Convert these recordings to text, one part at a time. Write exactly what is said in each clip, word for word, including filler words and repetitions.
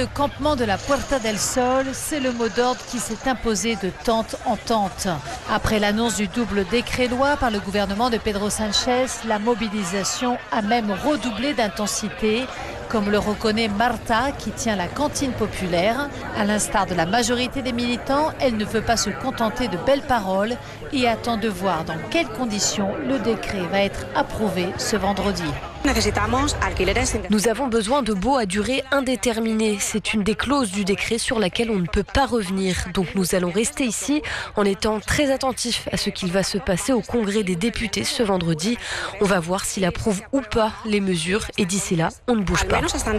le campement de la Puerta del Sol, c'est le mot d'ordre qui s'est imposé de tente en tente. Après l'annonce du double décret-loi par le gouvernement de Pedro Sánchez, la mobilisation a même redoublé d'intensité, comme le reconnaît Marta, qui tient la cantine populaire. À l'instar de la majorité des militants, elle ne veut pas se contenter de belles paroles et attend de voir dans quelles conditions le décret va être approuvé ce vendredi. Nous avons besoin de baux à durée indéterminée. C'est une des clauses du décret sur laquelle on ne peut pas revenir. Donc nous allons rester ici en étant très attentifs à ce qu'il va se passer au Congrès des députés ce vendredi. On va voir s'il approuve ou pas les mesures et d'ici là, on ne bouge pas.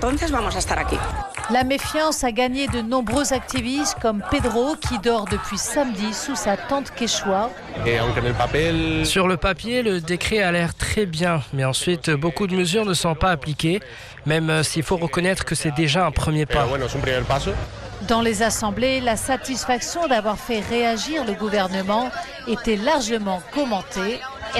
La méfiance a gagné de nombreux activistes comme Pedro qui dort depuis samedi sous sa tente quechua. Sur le papier, le décret a l'air très bien, mais ensuite beaucoup de mesures ne sont pas appliquées, même s'il faut reconnaître que c'est déjà un premier pas. Dans les assemblées, la satisfaction d'avoir fait réagir le gouvernement était largement commentée.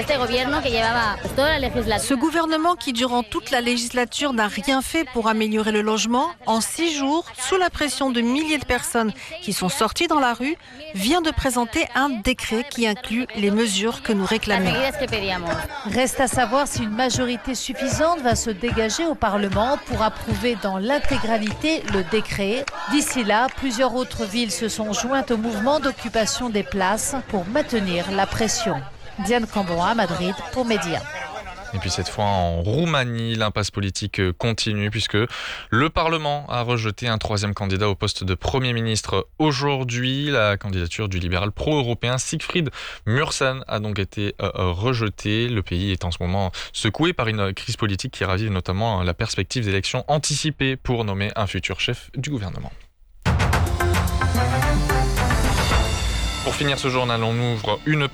Ce gouvernement qui, durant toute la législature, n'a rien fait pour améliorer le logement, en six jours, sous la pression de milliers de personnes qui sont sorties dans la rue, vient de présenter un décret qui inclut les mesures que nous réclamions. Reste à savoir si une majorité suffisante va se dégager au Parlement pour approuver dans l'intégralité le décret. D'ici là, plusieurs autres villes se sont jointes au mouvement d'occupation des places pour maintenir la pression. Diane Cambon à Madrid pour Média. Et puis cette fois en Roumanie, l'impasse politique continue puisque le Parlement a rejeté un troisième candidat au poste de Premier ministre aujourd'hui. La candidature du libéral pro-européen Siegfried Mureșan a donc été euh, rejetée. Le pays est en ce moment secoué par une crise politique qui ravive notamment la perspective d'élections anticipées pour nommer un futur chef du gouvernement. Pour finir ce journal, on ouvre une